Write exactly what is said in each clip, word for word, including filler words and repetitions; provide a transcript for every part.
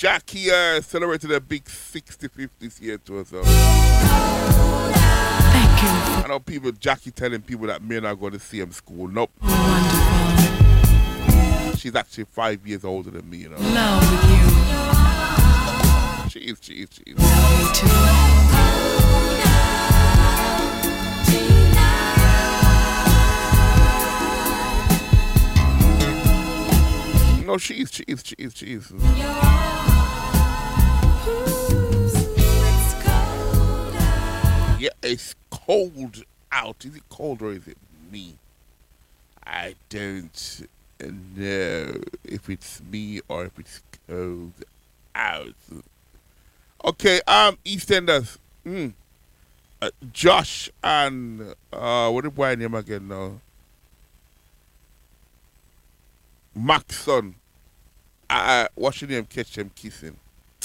Jackie uh, celebrated a big sixty-fifth this year to herself. Thank you. I know people, Jackie telling people that me and I go to C M school. Nope. Wonderful. She's actually five years older than me, you know. Love with you. She is, she is, she is. Love you too. No, she is, she is, she is, she is. Yeah, it's cold out. Is it cold or is it me? I don't know if it's me or if it's cold out. Okay, um, EastEnders. Mm. Uh, Josh and uh, what the boy name again now? Mac's son. Uh, watching them catch them kissing.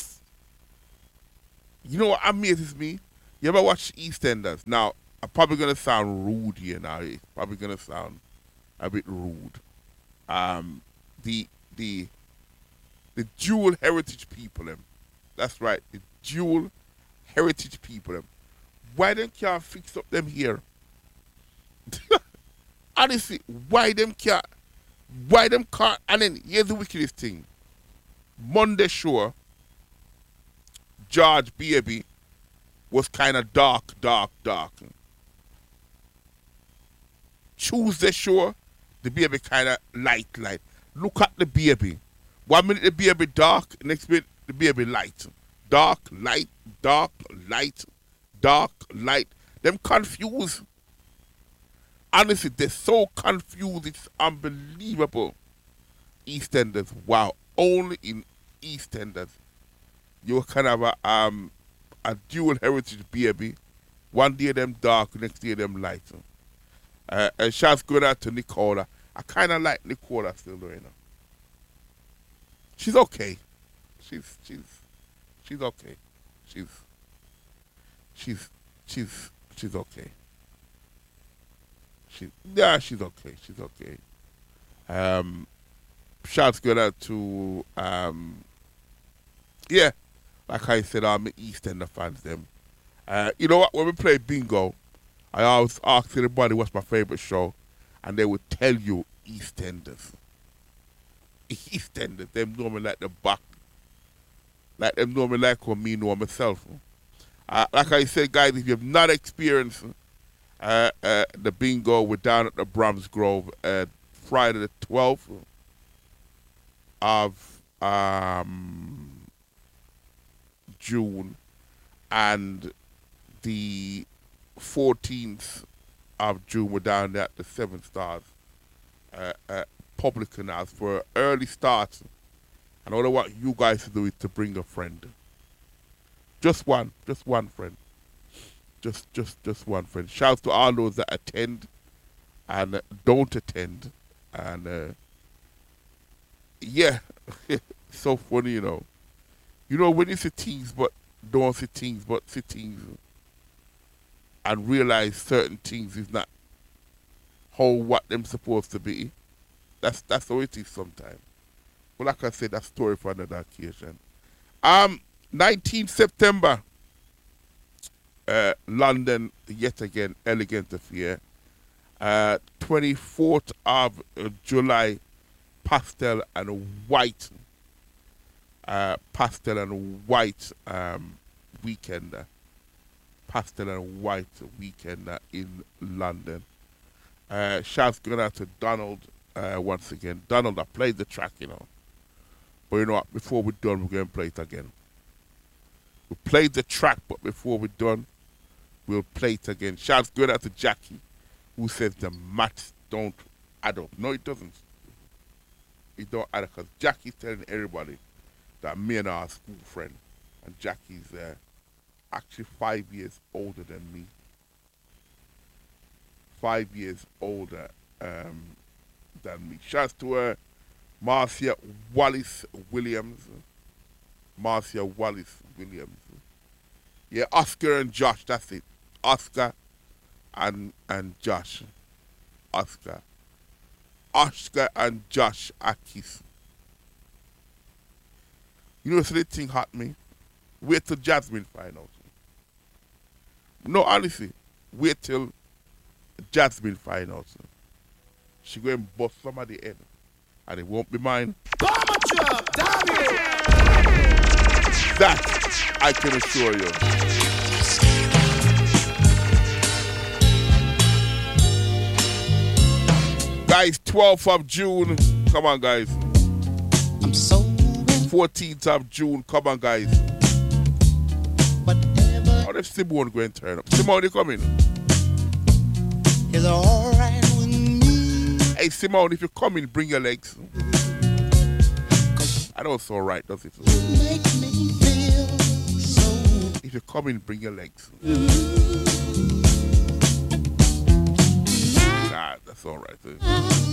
You know what amazes me? You ever watch EastEnders? Now, I'm probably gonna sound rude here now. It's probably gonna sound a bit rude. Um, the the the dual heritage people, them. That's right, the dual heritage people, them. Why them can't fix up them here? Honestly, why them can't? Why them can't? And then here's the wickedest thing. Monday show, George Baby was kind of dark, dark, dark. Tuesday show, the baby kind of light, light. Look at the baby. One minute the baby dark, next minute the baby light. Dark, light, dark, light, dark, light. Them confused. Honestly, they're so confused, it's unbelievable. EastEnders, wow. Only in EastEnders, you kind of a, um, a dual heritage baby. One day them dark, next day them light. Uh, and shouts going out to Nicola. I kind of like Nicola still, though, you know. She's okay. She's she's she's okay. She's she's she's she's okay. She yeah, she's okay. She's okay. Um, shouts going out to um, yeah, like I said, I'm an EastEnder fans. Them. Uh, you know what? When we play bingo, I always ask everybody what's my favorite show, and they would tell you EastEnders. EastEnders, them know me like the back. Like them know me like what me know myself. Uh, like I said, guys, if you have not experienced uh, uh, the bingo, we're down at the Brahms Grove uh, Friday the twelfth of um, June and the fourteenth of June, we're down there at the Seven Stars uh, uh, Public Canals for an early start. And all I want you guys to do is to bring a friend. Just one, just one friend. Just, just, just one friend. Shouts to all those that attend and uh, don't attend. And uh, yeah, so funny, you know. You know, when you see things, but don't see things, but see things, and realize certain things is not how what them supposed to be. That's that's how it is sometimes. But like I said, that's story for another occasion. Um, nineteenth September, uh, London, yet again, Elegant Affair. Uh, twenty-fourth of uh, July, Pastel and White. Uh, pastel and White um, weekend. Pastel and White weekend uh, in London. Uh, shouts going out to Donald uh, once again. Donald, I played the track, you know. But you know what? Before we're done, we're going to play it again. We played the track, but before we're done, we'll play it again. Shouts going out to Jackie, who says the maths don't add up. No, it doesn't. It don't add up because Jackie's telling everybody that me and our school friend, and Jackie's uh, actually five years older than me. Five years older um, than me. Shouts to her, Marcia Wallace Williams. Marcia Wallace Williams. Yeah, Oscar and Josh, that's it. Oscar and and Josh. Oscar. Oscar and Josh Akis. You know, so the thing hot me. Wait till Jasmine find out. No, honestly, wait till Jasmine find out. She go and bust somebody head, and it won't be mine. That I can assure you. Guys, twelfth of June. Come on, guys. I'm so fourteenth of June. Come on, guys. whatever How does Simone go and turn up? Simone, you coming? is alright with me. Hey, Simone, if you're coming, bring your legs. I know it's all right, does it? Make me feel so If you're coming, bring your legs. Nah, that's all right.